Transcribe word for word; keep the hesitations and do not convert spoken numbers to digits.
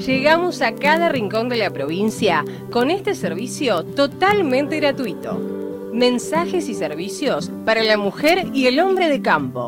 Llegamos a cada rincón de la provincia con este servicio totalmente gratuito. Mensajes y servicios para la mujer y el hombre de campo.